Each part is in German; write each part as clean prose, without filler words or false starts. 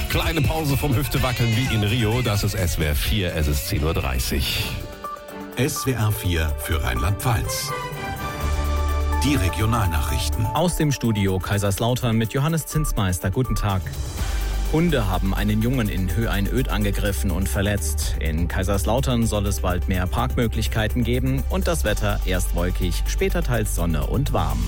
Kleine Pause vom Hüftewackeln wie in Rio. Das ist SWR 4, es ist 10.30 Uhr. SWR 4 für Rheinland-Pfalz. Die Regionalnachrichten. Aus dem Studio Kaiserslautern mit Johannes Zinsmeister. Guten Tag. Hunde haben einen Jungen in Höh-Einöd angegriffen und verletzt. In Kaiserslautern soll es bald mehr Parkmöglichkeiten geben und das Wetter erst wolkig, später teils Sonne und warm.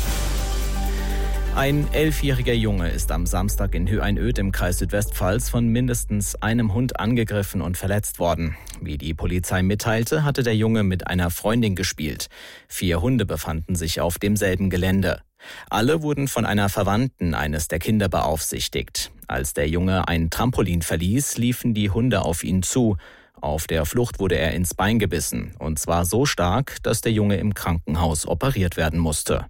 Ein 11-jähriger Junge ist am Samstag in Höh-Einöd im Kreis Südwestpfalz von mindestens einem Hund angegriffen und verletzt worden. Wie die Polizei mitteilte, hatte der Junge mit einer Freundin gespielt. 4 Hunde befanden sich auf demselben Gelände. Alle wurden von einer Verwandten eines der Kinder beaufsichtigt. Als der Junge ein Trampolin verließ, liefen die Hunde auf ihn zu. Auf der Flucht wurde er ins Bein gebissen, und zwar so stark, dass der Junge im Krankenhaus operiert werden musste.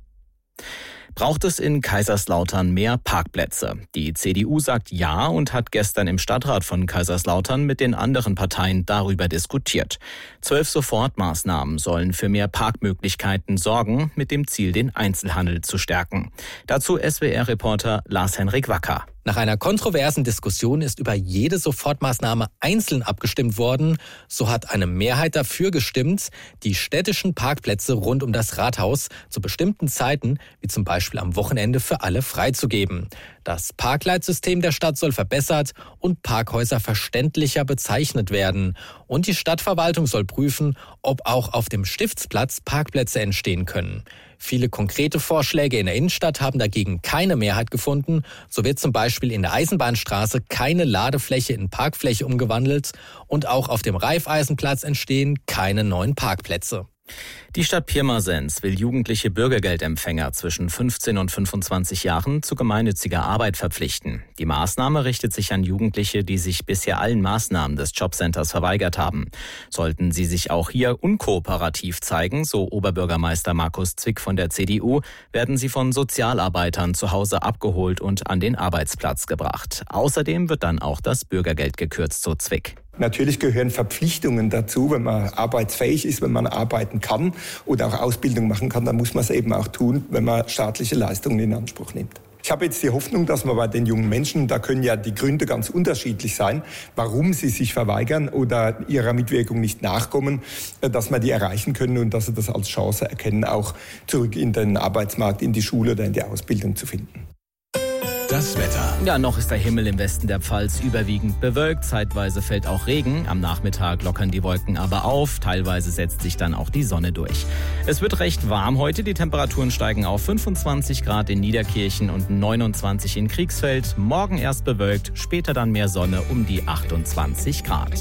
Braucht es in Kaiserslautern mehr Parkplätze? Die CDU sagt ja und hat gestern im Stadtrat von Kaiserslautern mit den anderen Parteien darüber diskutiert. 12 Sofortmaßnahmen sollen für mehr Parkmöglichkeiten sorgen, mit dem Ziel, den Einzelhandel zu stärken. Dazu SWR-Reporter Lars-Henrik Wacker. Nach einer kontroversen Diskussion ist über jede Sofortmaßnahme einzeln abgestimmt worden. So hat eine Mehrheit dafür gestimmt, die städtischen Parkplätze rund um das Rathaus zu bestimmten Zeiten, wie zum Beispiel am Wochenende, für alle freizugeben. Das Parkleitsystem der Stadt soll verbessert und Parkhäuser verständlicher bezeichnet werden. Und die Stadtverwaltung soll prüfen, ob auch auf dem Stiftsplatz Parkplätze entstehen können. Viele konkrete Vorschläge in der Innenstadt haben dagegen keine Mehrheit gefunden. So wird zum Beispiel in der Eisenbahnstraße keine Ladefläche in Parkfläche umgewandelt und auch auf dem Raiffeisenplatz entstehen keine neuen Parkplätze. Die Stadt Pirmasens will jugendliche Bürgergeldempfänger zwischen 15 und 25 Jahren zu gemeinnütziger Arbeit verpflichten. Die Maßnahme richtet sich an Jugendliche, die sich bisher allen Maßnahmen des Jobcenters verweigert haben. Sollten sie sich auch hier unkooperativ zeigen, so Oberbürgermeister Markus Zwick von der CDU, werden sie von Sozialarbeitern zu Hause abgeholt und an den Arbeitsplatz gebracht. Außerdem wird dann auch das Bürgergeld gekürzt, so Zwick. Natürlich gehören Verpflichtungen dazu, wenn man arbeitsfähig ist, wenn man arbeiten kann oder auch Ausbildung machen kann, dann muss man es eben auch tun, wenn man staatliche Leistungen in Anspruch nimmt. Ich habe jetzt die Hoffnung, dass man bei den jungen Menschen, da können ja die Gründe ganz unterschiedlich sein, warum sie sich verweigern oder ihrer Mitwirkung nicht nachkommen, dass wir die erreichen können und dass sie das als Chance erkennen, auch zurück in den Arbeitsmarkt, in die Schule oder in die Ausbildung zu finden. Das Wetter. Ja, noch ist der Himmel im Westen der Pfalz überwiegend bewölkt. Zeitweise fällt auch Regen. Am Nachmittag lockern die Wolken aber auf. Teilweise setzt sich dann auch die Sonne durch. Es wird recht warm heute. Die Temperaturen steigen auf 25 Grad in Niederkirchen und 29 in Kriegsfeld. Morgen erst bewölkt, später dann mehr Sonne um die 28 Grad.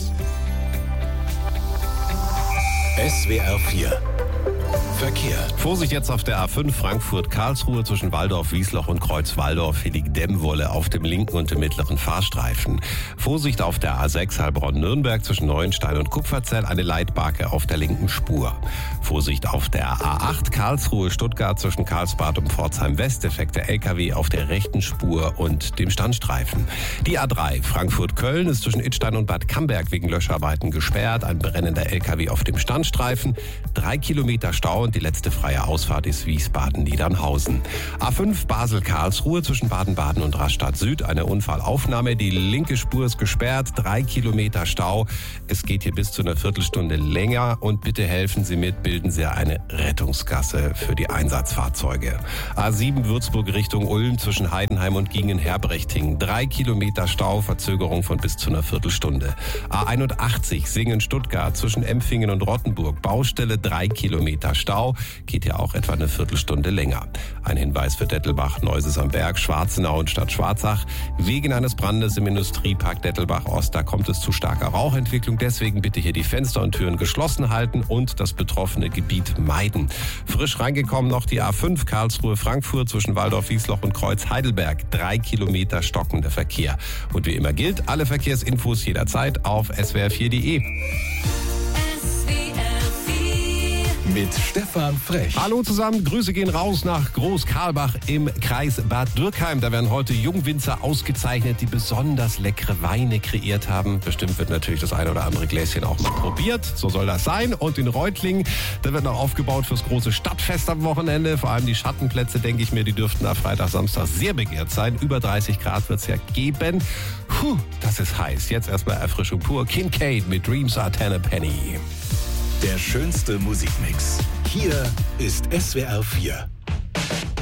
SWR 4 Verkehr. Vorsicht jetzt auf der A5 Frankfurt-Karlsruhe zwischen Walldorf-Wiesloch und Kreuz-Walldorf. Hier liegt Dämmwolle auf dem linken und dem mittleren Fahrstreifen. Vorsicht auf der A6 Heilbronn-Nürnberg zwischen Neuenstein und Kupferzell, eine Leitbarke auf der linken Spur. Vorsicht auf der A8 Karlsruhe-Stuttgart zwischen Karlsbad und Pforzheim-West, defekter LKW auf der rechten Spur und dem Standstreifen. Die A3 Frankfurt-Köln ist zwischen Idstein und Bad Camberg wegen Löscharbeiten gesperrt, ein brennender LKW auf dem Standstreifen, 3 Kilometer Stau und die letzte freie Ausfahrt ist Wiesbaden-Niedernhausen. A5 Basel-Karlsruhe zwischen Baden-Baden und Rastatt Süd, eine Unfallaufnahme. Die linke Spur ist gesperrt, 3 Kilometer Stau. Es geht hier bis zu einer Viertelstunde länger und bitte helfen Sie mit, bilden Sie eine Rettungsgasse für die Einsatzfahrzeuge. A7 Würzburg Richtung Ulm zwischen Heidenheim und Gingen-Herbrechting, 3 Kilometer Stau, Verzögerung von bis zu einer Viertelstunde. A81 Singen-Stuttgart zwischen Empfingen und Rottenburg, Baustelle, 3 Kilometer Stau, geht ja auch etwa eine Viertelstunde länger. Ein Hinweis für Dettelbach, Neuses am Berg, Schwarzenau und Stadt Schwarzach. Wegen eines Brandes im Industriepark Dettelbach-Ost, da kommt es zu starker Rauchentwicklung. Deswegen bitte hier die Fenster und Türen geschlossen halten und das betroffene Gebiet meiden. Frisch reingekommen noch die A5 Karlsruhe-Frankfurt zwischen Walldorf-Wiesloch und Kreuz-Heidelberg. 3 Kilometer stockender Verkehr. Und wie immer gilt, alle Verkehrsinfos jederzeit auf swr4.de. mit Stefan Frech. Hallo zusammen, Grüße gehen raus nach Groß-Karlbach im Kreis Bad Dürkheim. Da werden heute Jungwinzer ausgezeichnet, die besonders leckere Weine kreiert haben. Bestimmt wird natürlich das eine oder andere Gläschen auch mal probiert. So soll das sein. Und in Reutlingen, da wird noch aufgebaut fürs große Stadtfest am Wochenende. Vor allem die Schattenplätze, denke ich mir, die dürften ab Freitag, Samstag sehr begehrt sein. Über 30 Grad wird es ja geben. Das ist heiß. Jetzt erstmal Erfrischung pur. Kincaid mit Dreams Are 10 a Penny. Der schönste Musikmix. Hier ist SWR 4.